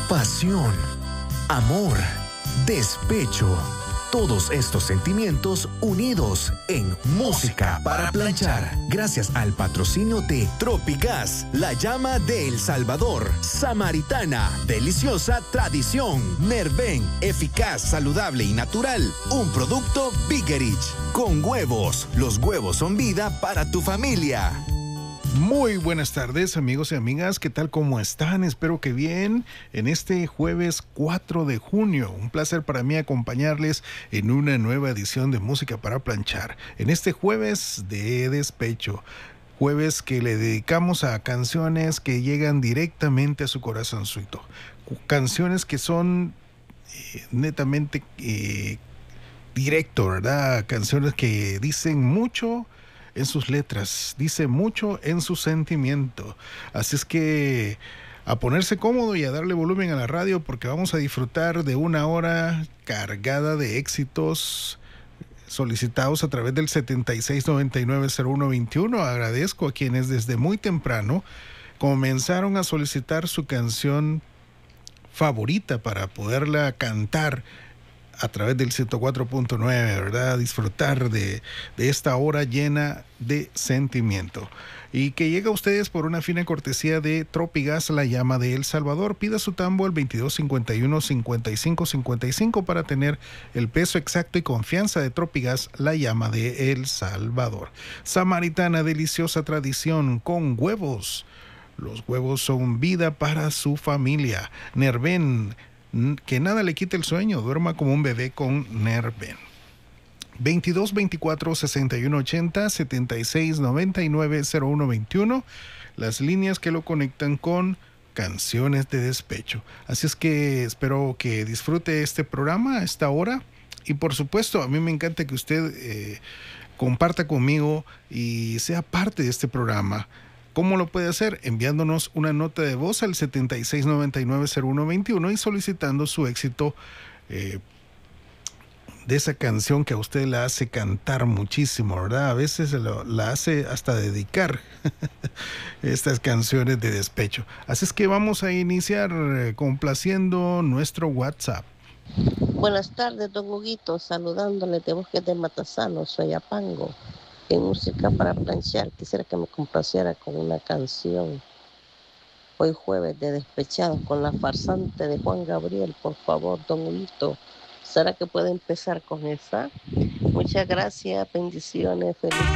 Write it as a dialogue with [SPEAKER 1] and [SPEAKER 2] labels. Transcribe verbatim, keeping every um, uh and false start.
[SPEAKER 1] pasión, amor, despecho. Todos estos sentimientos unidos en Música para Planchar. Gracias al patrocinio de Tropigas, la llama de El Salvador. Samaritana, deliciosa tradición. Nerven, eficaz, saludable y natural. Un producto Bigerich. Con huevos. Los huevos son vida para tu familia.
[SPEAKER 2] Muy buenas tardes, amigos y amigas, ¿qué tal? ¿Cómo están? Espero que bien. En este jueves cuatro de junio, un placer para mí acompañarles en una nueva edición de Música para Planchar. En este jueves de despecho, jueves que le dedicamos a canciones que llegan directamente a su corazoncito. Canciones que son eh, netamente eh, directo, ¿verdad? Canciones que dicen mucho en sus letras, dice mucho en su sentimiento. Así es que a ponerse cómodo y a darle volumen a la radio, porque vamos a disfrutar de una hora cargada de éxitos solicitados a través del setenta y seis noventa y nueve cero uno veintiuno. Agradezco a quienes desde muy temprano comenzaron a solicitar su canción favorita para poderla cantar a través del ciento cuatro punto nueve, ¿verdad? Disfrutar de, de esta hora llena de sentimiento. Y que llega a ustedes por una fina cortesía de Tropigas, la llama de El Salvador. Pida su tambo al veintidós cincuenta y uno cincuenta y cinco cincuenta y cinco para tener el peso exacto y confianza de Tropigas, la llama de El Salvador. Samaritana, deliciosa tradición con huevos. Los huevos son vida para su familia. Nerven, que nada le quite el sueño, duerma como un bebé con Nerven. veintidós veinticuatro sesenta y uno ochenta, setenta y seis noventa y nueve cero uno veintiuno, las líneas que lo conectan con canciones de despecho. Así es que espero que disfrute este programa a esta hora, y por supuesto a mí me encanta que usted eh, comparta conmigo y sea parte de este programa. ¿Cómo lo puede hacer? Enviándonos una nota de voz al setenta y seis noventa y nueve cero uno veintiuno y solicitando su éxito eh, de esa canción que a usted la hace cantar muchísimo, ¿verdad? A veces lo, la hace hasta dedicar estas canciones de despecho. Así es que vamos a iniciar eh, complaciendo nuestro WhatsApp.
[SPEAKER 3] Buenas tardes, don Huguito, saludándole de Bosques de Matasano, soy Apango. En Música para Planchar, quisiera que me complaciera con una canción hoy jueves de Despechados con La Farsante de Juan Gabriel, por favor, don Huguito. ¿Será que puede empezar con esa? Muchas gracias, bendiciones, feliz